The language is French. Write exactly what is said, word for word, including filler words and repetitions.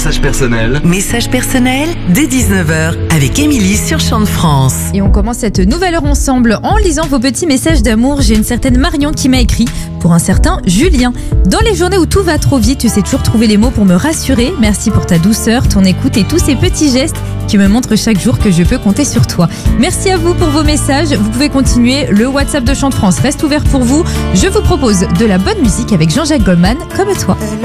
message personnel. Message personnel dès dix-neuf heures avec Émilie sur Chant de France. Et on commence cette nouvelle heure ensemble en lisant vos petits messages d'amour. J'ai une certaine Marion qui m'a écrit pour un certain Julien. Dans les journées où tout va trop vite, tu sais toujours trouver les mots pour me rassurer. Merci pour ta douceur, ton écoute et tous ces petits gestes qui me montrent chaque jour que je peux compter sur toi. Merci à vous pour vos messages. Vous pouvez continuer. Le WhatsApp de Chant de France reste ouvert pour vous. Je vous propose de la bonne musique avec Jean-Jacques Goldman, comme toi.